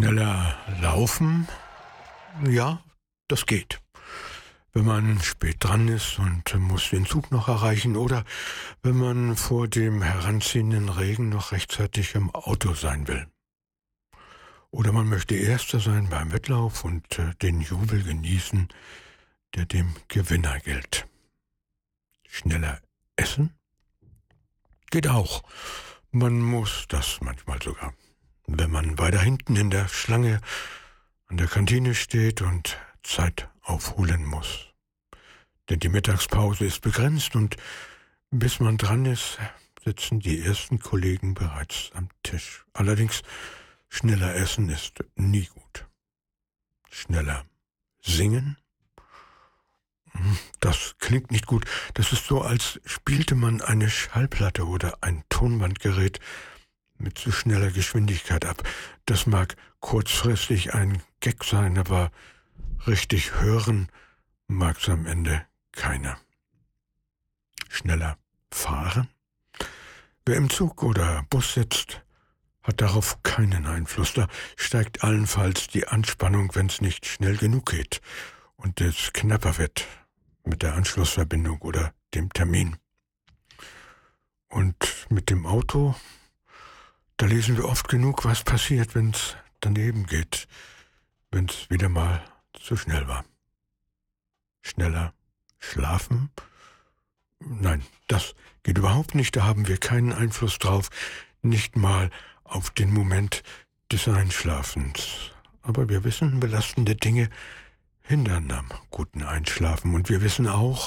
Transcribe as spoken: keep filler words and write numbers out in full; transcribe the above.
Schneller laufen? Ja, das geht. Wenn man spät dran ist und muss den Zug noch erreichen oder wenn man vor dem heranziehenden Regen noch rechtzeitig im Auto sein will. Oder man möchte Erster sein beim Wettlauf und äh, den Jubel genießen, der dem Gewinner gilt. Schneller essen? Geht auch. Man muss das manchmal sogar. Wenn man weiter hinten in der Schlange an der Kantine steht und Zeit aufholen muss. Denn die Mittagspause ist begrenzt und bis man dran ist, sitzen die ersten Kollegen bereits am Tisch. Allerdings, schneller essen ist nie gut. Schneller singen? Das klingt nicht gut. Das ist so, als spielte man eine Schallplatte oder ein Tonbandgerät mit zu schneller Geschwindigkeit ab. Das mag kurzfristig ein Gag sein, aber richtig hören mag's am Ende keiner. Schneller fahren? Wer im Zug oder Bus sitzt, hat darauf keinen Einfluss. Da steigt allenfalls die Anspannung, wenn's nicht schnell genug geht und es knapper wird mit der Anschlussverbindung oder dem Termin. Und mit dem Auto, da lesen wir oft genug, was passiert, wenn's daneben geht, wenn's wieder mal zu schnell war. Schneller schlafen? Nein, das geht überhaupt nicht, da haben wir keinen Einfluss drauf, nicht mal auf den Moment des Einschlafens. Aber wir wissen, belastende Dinge hindern am guten Einschlafen und wir wissen auch,